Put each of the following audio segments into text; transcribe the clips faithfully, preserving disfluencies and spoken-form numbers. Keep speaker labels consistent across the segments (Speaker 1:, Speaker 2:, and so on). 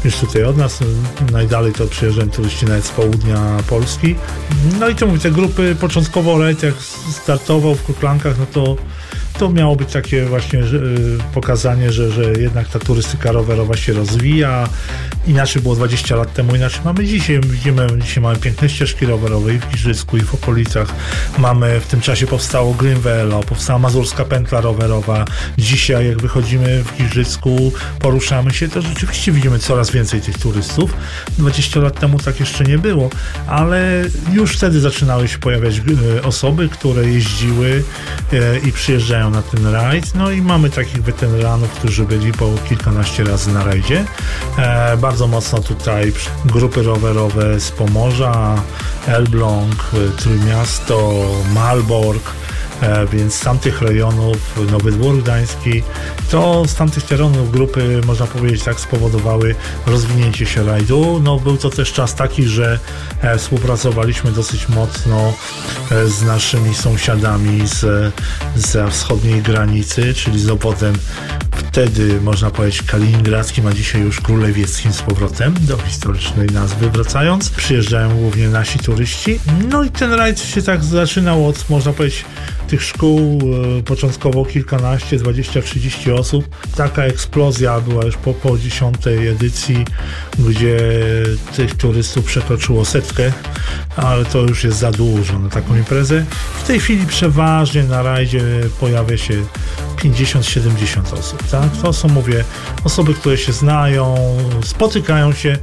Speaker 1: niż tutaj od nas. Najdalej to przyjeżdżają turyści nawet z południa Polski. No i to mówię, te grupy początkowo Raid jak startował w Kruklankach, no to to miało być takie właśnie że, pokazanie, że, że jednak ta turystyka rowerowa się rozwija. Inaczej było dwadzieścia lat temu, inaczej mamy dzisiaj. Widzimy, dzisiaj mamy piękne ścieżki rowerowe i w Giżycku, i w okolicach. Mamy, w tym czasie powstało Green Velo, powstała Mazurska Pętla Rowerowa. Dzisiaj jak wychodzimy w Giżycku, poruszamy się, to rzeczywiście widzimy coraz więcej tych turystów. dwadzieścia lat temu tak jeszcze nie było, ale już wtedy zaczynały się pojawiać osoby, które jeździły i przyjeżdżają na ten rajd. No i mamy takich weteranów, którzy byli po kilkanaście razy na rajdzie. E, bardzo mocno tutaj grupy rowerowe z Pomorza, Elbląg, Trójmiasto, Malbork, e, więc z tamtych rejonów, Nowy Dwór Gdański, to z tamtych terenów grupy, można powiedzieć, tak spowodowały rozwinięcie się rajdu. No był to też czas taki, że e, współpracowaliśmy dosyć mocno e, z naszymi sąsiadami z, z wschodniej granicy, czyli z obwodem wtedy, można powiedzieć, kaliningradzkim, a dzisiaj już królewieckim z powrotem, do historycznej nazwy wracając. Przyjeżdżają głównie nasi turyści. No i ten rajd się tak zaczynał od, można powiedzieć, tych szkół, e, początkowo kilkanaście, dwadzieścia, trzydzieści osób. Taka eksplozja była już po, po dziesiątej edycji, gdzie tych turystów przekroczyło setkę, ale to już jest za dużo na taką imprezę. W tej chwili przeważnie na rajdzie pojawia się pięćdziesiąt siedemdziesiąt osób, tak? To są, mówię, osoby, które się znają, spotykają się.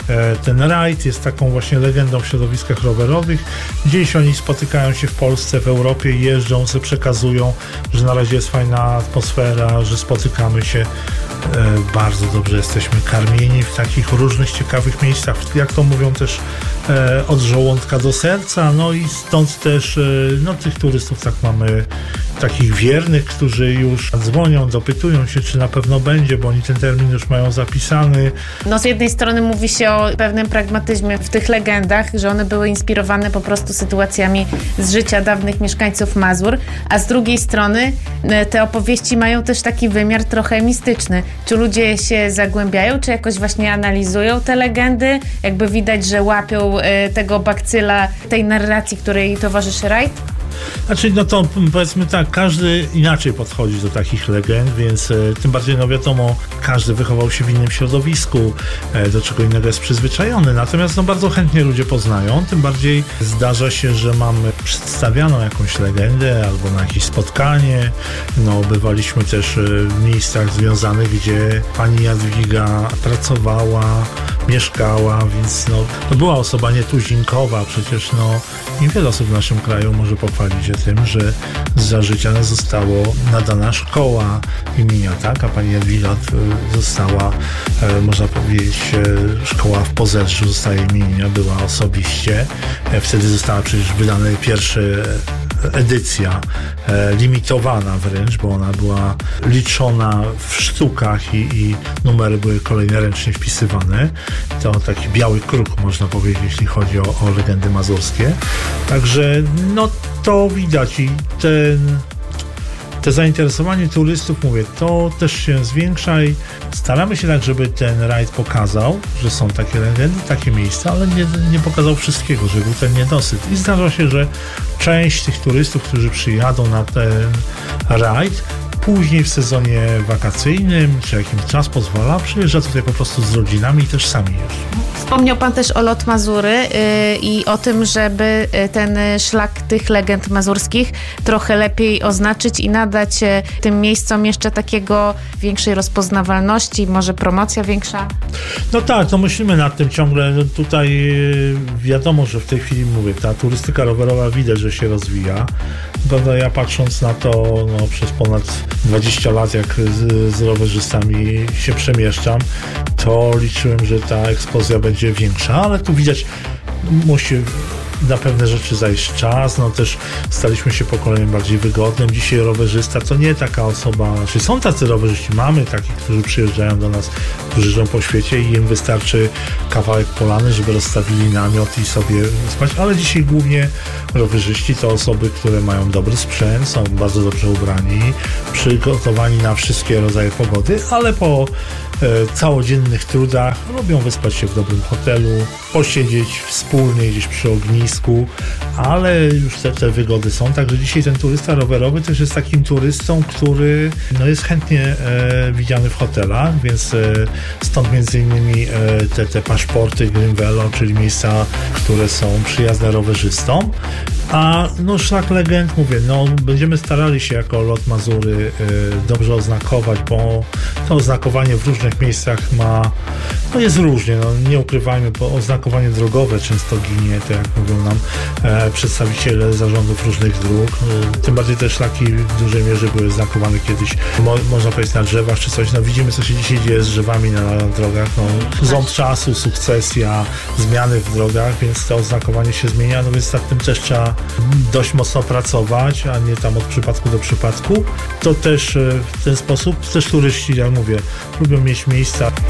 Speaker 1: Ten rajd jest taką właśnie legendą w środowiskach rowerowych. Gdzieś oni spotykają się w Polsce, w Europie, jeżdżą, sobie przekazują, że na razie jest fajna atmosfera, że spotykamy się. Bardzo dobrze jesteśmy karmieni w takich różnych ciekawych miejscach, jak to mówią też, od żołądka do serca. No i stąd też no, tych turystów tak mamy, takich wiernych, którzy już dzwonią, dopytują się, czy na pewno będzie, bo oni ten termin już mają zapisany.
Speaker 2: No z jednej strony mówi się o pewnym pragmatyzmie w tych legendach, że one były inspirowane po prostu sytuacjami z życia dawnych mieszkańców Mazur, a z drugiej strony te opowieści mają też taki wymiar trochę mistyczny. Czy ludzie się zagłębiają, czy jakoś właśnie analizują te legendy? Jakby widać, że łapią tego bakcyla tej narracji, której towarzyszy rajd?
Speaker 1: Znaczy, no to powiedzmy tak, każdy inaczej podchodzi do takich legend, więc e, tym bardziej, no wiadomo, każdy wychował się w innym środowisku, e, do czego innego jest przyzwyczajony, natomiast no bardzo chętnie ludzie poznają, tym bardziej zdarza się, że mamy przedstawioną jakąś legendę albo na jakieś spotkanie. No bywaliśmy też w miejscach związanych, gdzie pani Jadwiga pracowała, mieszkała, więc no to była osoba nietuzinkowa, przecież no niewiele osób w naszym kraju może pochwalić się tym, że za życia zostało nadana szkoła imienia, tak? A pani Jadwiga została, e, można powiedzieć, e, szkoła w Pozerzu została imienia, była osobiście. E, wtedy została przecież wydana pierwsza edycja, e, limitowana wręcz, bo ona była liczona w sztukach i, i numery były kolejne ręcznie wpisywane. To taki biały kruk, można powiedzieć, jeśli chodzi o, o legendy mazurskie. Także no to widać i ten te zainteresowanie turystów, mówię, to też się zwiększa i staramy się tak, żeby ten rajd pokazał, że są takie legendy, takie miejsca, ale nie, nie pokazał wszystkiego, żeby był ten niedosyt. I zdarza się, że część tych turystów, którzy przyjadą na ten rajd, później w sezonie wakacyjnym, czy jakimś czas pozwala, przyjeżdża tutaj po prostu z rodzinami i też sami jeżdżą.
Speaker 2: Wspomniał Pan też o Lot Mazury yy, i o tym, żeby ten szlak tych legend mazurskich trochę lepiej oznaczyć i nadać tym miejscom jeszcze takiego większej rozpoznawalności, może promocja większa?
Speaker 1: No tak, to myślimy nad tym ciągle. No tutaj yy, wiadomo, że w tej chwili, mówię, ta turystyka rowerowa widać, że się rozwija. Prawda, ja patrząc na to no, przez ponad dwadzieścia lat, jak z, z rowerzystami się przemieszczam, to liczyłem, że ta eksplozja będzie większa, ale tu widać, musi na pewne rzeczy zajść czas, no też staliśmy się pokoleniem bardziej wygodnym. Dzisiaj rowerzysta to nie taka osoba, znaczy są tacy rowerzyści, mamy takich, którzy przyjeżdżają do nas, którzy żyją po świecie i im wystarczy kawałek polany, żeby rozstawili namiot i sobie spać, ale dzisiaj głównie rowerzyści to osoby, które mają dobry sprzęt, są bardzo dobrze ubrani, przygotowani na wszystkie rodzaje pogody, ale po całodziennych trudach lubią wyspać się w dobrym hotelu, posiedzieć wspólnie gdzieś przy ognisku, ale już te, te wygody są, także dzisiaj ten turysta rowerowy też jest takim turystą, który no, jest chętnie e, widziany w hotelach, więc e, stąd między innymi e, te, te paszporty Green Velo, czyli miejsca, które są przyjazne rowerzystom. A no szlak legend, mówię, no będziemy starali się jako Lot Mazury y, dobrze oznakować, bo to oznakowanie w różnych miejscach ma, no jest różnie, no nie ukrywajmy, bo oznakowanie drogowe często ginie, tak jak mówią nam e, przedstawiciele zarządów różnych dróg, y, tym bardziej te szlaki w dużej mierze były oznakowane kiedyś, mo, można powiedzieć na drzewach czy coś, no widzimy co się dzisiaj dzieje z drzewami na, na drogach, no ząb czasu, sukcesja, zmiany w drogach, więc to oznakowanie się zmienia, no więc nad tym też trzeba dość mocno pracować, a nie tam od przypadku do przypadku. To też w ten sposób, też turyści, jak mówię, lubią mieć miejsca